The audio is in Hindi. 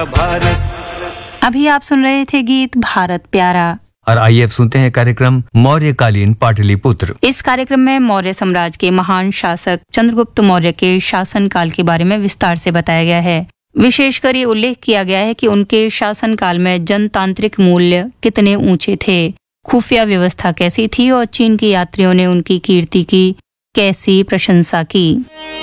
मेरा भारत। अभी आप सुन रहे थे गीत भारत प्यारा। और आइए अब सुनते हैं कार्यक्रम मौर्यकालीन पाटलिपुत्र। इस कार्यक्रम में मौर्य साम्राज्य के महान शासक चंद्रगुप्त मौर्य के शासन काल के बारे में विस्तार से बताया गया है। विशेषकर ये उल्लेख किया गया है कि उनके शासन काल में जनतांत्रिक मूल्य कितने ऊंचे थे, खुफिया व्यवस्था कैसी थी और चीन के यात्रियों ने उनकी कीर्ति की कैसी प्रशंसा की।